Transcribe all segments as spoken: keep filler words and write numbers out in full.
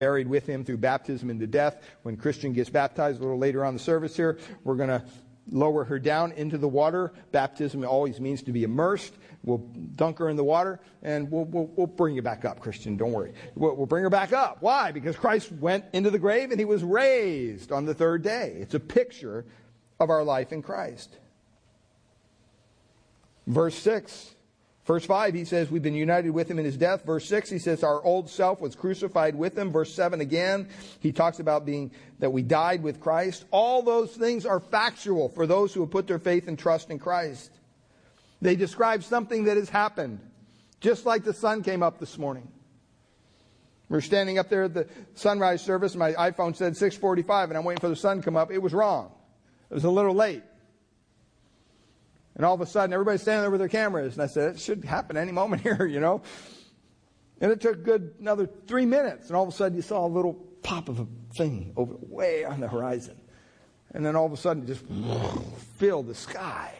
buried with him through baptism into death. When Christian gets baptized a little later on in the service here, we're going to lower her down into the water. Baptism always means to be immersed. We'll dunk her in the water, and we'll, we'll, we'll bring you back up, Christian. Don't worry. We'll, we'll bring her back up. Why? Because Christ went into the grave and he was raised on the third day. It's a picture of our life in Christ. Verse six. Verse five, he says, we've been united with him in his death. Verse six, he says, our old self was crucified with him. Verse seven again, he talks about being that we died with Christ. All those things are factual for those who have put their faith and trust in Christ. They describe something that has happened, just like the sun came up this morning. We're standing up there at the sunrise service. My iPhone said six forty-five, and I'm waiting for the sun to come up. It was wrong. It was a little late. And all of a sudden, everybody's standing there with their cameras. And I said, it should happen any moment here, you know. And it took a good another three minutes. And all of a sudden, you saw a little pop of a thing over way on the horizon. And then all of a sudden, it just filled the sky.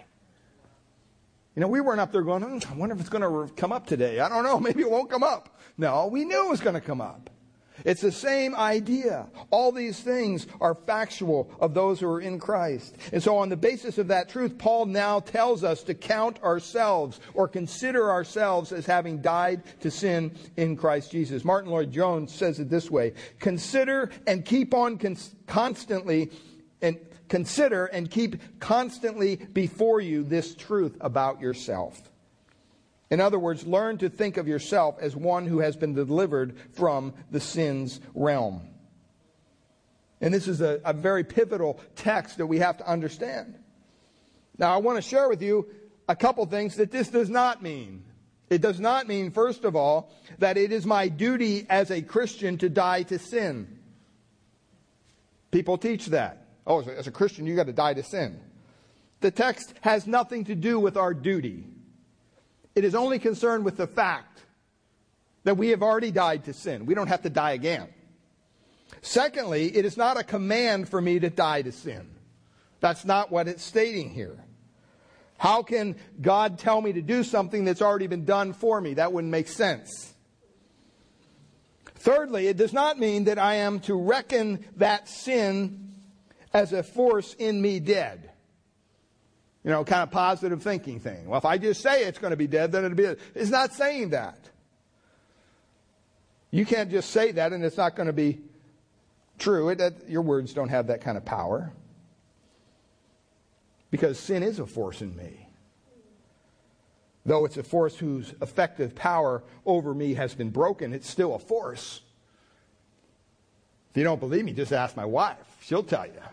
You know, we weren't up there going, oh, I wonder if it's going to come up today. I don't know. Maybe it won't come up. No, we knew it was going to come up. It's the same idea. All these things are factual of those who are in Christ. And so on the basis of that truth, Paul now tells us to count ourselves or consider ourselves as having died to sin in Christ Jesus. Martin Lloyd-Jones says it this way: consider and keep on cons- constantly and consider and keep constantly before you this truth about yourself. In other words, learn to think of yourself as one who has been delivered from the sin's realm. And this is a, a very pivotal text that we have to understand. Now, I want to share with you a couple things that this does not mean. It does not mean, first of all, that it is my duty as a Christian to die to sin. People teach that. Oh, as a Christian, you've got to die to sin. The text has nothing to do with our duty. It is only concerned with the fact that we have already died to sin. We don't have to die again. Secondly, it is not a command for me to die to sin. That's not what it's stating here. How can God tell me to do something that's already been done for me? That wouldn't make sense. Thirdly, it does not mean that I am to reckon that sin as a force in me dead. You know, kind of positive thinking thing. Well, if I just say it's going to be dead, then it'll be dead. It's not saying that. You can't just say that and it's not going to be true. It, that, your words don't have that kind of power. Because sin is a force in me. Though it's a force whose effective power over me has been broken, it's still a force. If you don't believe me, just ask my wife. She'll tell you.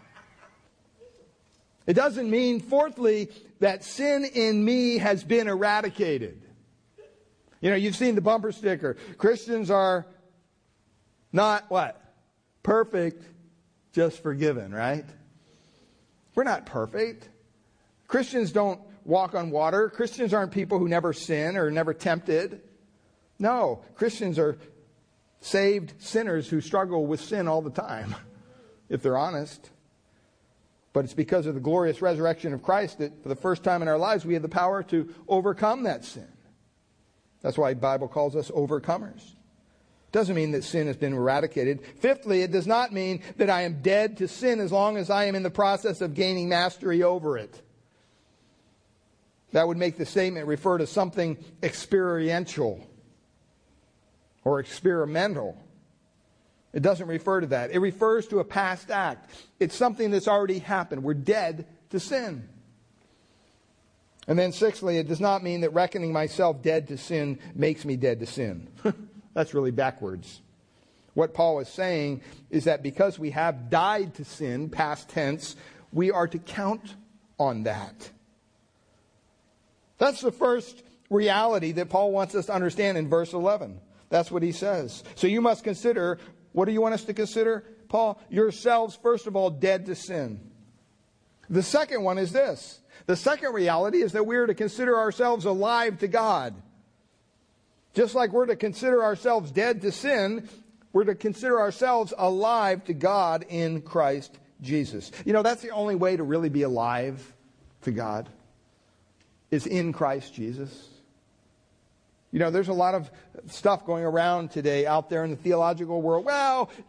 It doesn't mean, fourthly, that sin in me has been eradicated. You know, you've seen the bumper sticker. Christians are not what? Perfect, just forgiven, right? We're not perfect. Christians don't walk on water. Christians aren't people who never sin or never tempted. No, Christians are saved sinners who struggle with sin all the time, if they're honest. But it's because of the glorious resurrection of Christ that for the first time in our lives we have the power to overcome that sin. That's why the Bible calls us overcomers. It doesn't mean that sin has been eradicated. Fifthly, it does not mean that I am dead to sin as long as I am in the process of gaining mastery over it. That would make the statement refer to something experiential or experimental. It doesn't refer to that. It refers to a past act. It's something that's already happened. We're dead to sin. And then sixthly, it does not mean that reckoning myself dead to sin makes me dead to sin. That's really backwards. What Paul is saying is that because we have died to sin, past tense, we are to count on that. That's the first reality that Paul wants us to understand in verse eleven. That's what he says. So you must consider, what do you want us to consider, Paul? Yourselves, first of all, dead to sin. The second one is this. The second reality is that we are to consider ourselves alive to God. Just like we're to consider ourselves dead to sin, we're to consider ourselves alive to God in Christ Jesus. You know, that's the only way to really be alive to God, is in Christ Jesus. You know, there's a lot of stuff going around today out there in the theological world. Well,